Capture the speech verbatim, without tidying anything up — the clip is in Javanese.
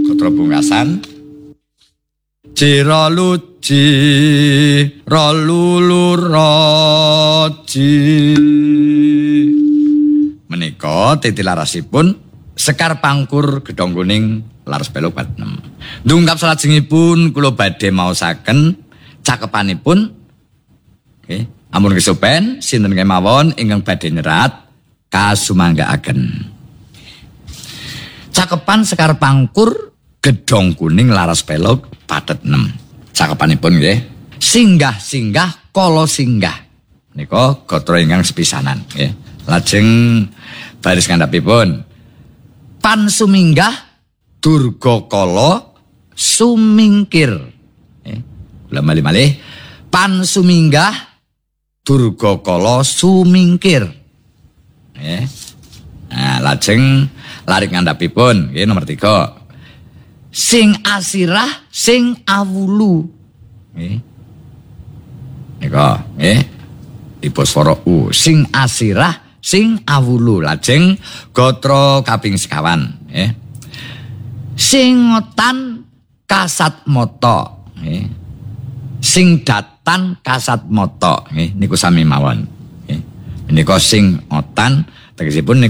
Gotra pungkasan Jira luji roluluroji. Menika titilarasipun Sekar Pangkur Gedhong Kuning laras peluk bab enam. Ndungkap salajengipun kula badhe maosaken cakepanipun nggih. Ampun kesupen sinten kemawon ingkang badhe nyerat kasumanggaaken. Cakepan Sekar Pangkur Gedhong Kuning laras peluk padet enam. Cakepanipun nggih. Singgah-singgah kala singgah. Nika gatra ingkang sepisanan nggih. Lajeng baris ngandhapipun pan suminggah durga kala sumingkir. Eh, kula malih-malih pan suminggah durga kala sumingkir. Eh. Nah, lajeng larik ngandhapipun nggih nomor tiga. Sing asirah sing awulu. Nggih. Nika nggih. Dipuswara u sing asirah sing awulu. Lajeng gatra kaping sekawan nggih. Sing ngotan kasat mata nggih. Sing datan kasat mata nggih niku sami mawon nggih. Menika sing ngotan tegesipun